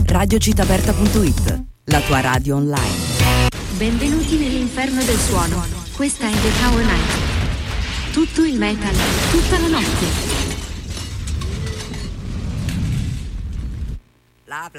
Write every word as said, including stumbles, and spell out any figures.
radio citaberta punto it, la tua radio online. Benvenuti nell'inferno del suono. Questa è The Tower Night. Tutto il metal, tutta la notte.